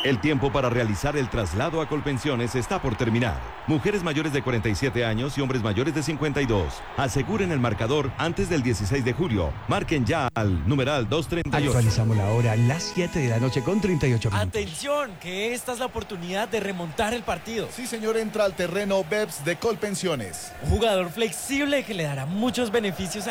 El tiempo para realizar el traslado a Colpensiones está por terminar. Mujeres mayores de 47 años y hombres mayores de 52. Aseguren el marcador antes del 16 de julio. Marquen ya al numeral 238. Actualizamos la hora, las 7 de la noche con 38 minutos. Atención, que esta es la oportunidad de remontar el partido. Sí, señor, entra al terreno BEPS de Colpensiones. Un jugador flexible que le dará muchos beneficios